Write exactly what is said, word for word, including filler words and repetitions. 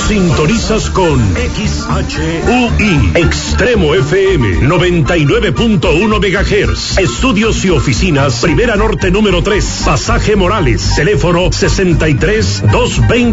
Sintonizas con X H U I Extremo F M noventa y nueve punto uno megahertz. Estudios y oficinas, Primera Norte número tres, Pasaje Morales. Teléfono sesenta y tres, doscientos veinte.